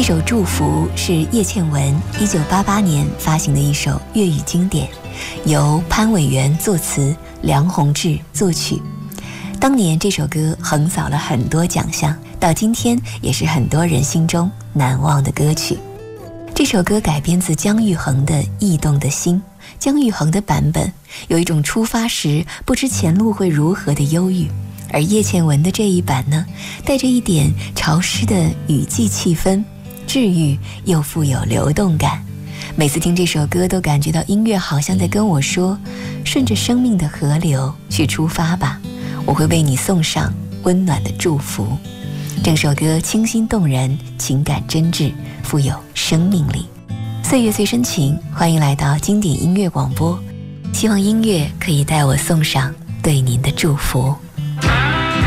这首《祝福》是叶倩文1988年发行的一首粤语经典，由潘伟元作词，梁鸿志作曲。当年这首歌横扫了很多奖项，到今天也是很多人心中难忘的歌曲。这首歌改编自姜育恒的《驿动的心》，姜育恒的版本有一种出发时不知前路会如何的忧郁，而叶倩文的这一版呢，带着一点潮湿的雨季气氛，治愈又富有流动感。每次听这首歌都感觉到音乐好像在跟我说，顺着生命的河流去出发吧，我会为你送上温暖的祝福。整首歌清新动人，情感真挚，富有生命力。岁月最深情，欢迎来到经典音乐广播，希望音乐可以带我送上对您的祝福。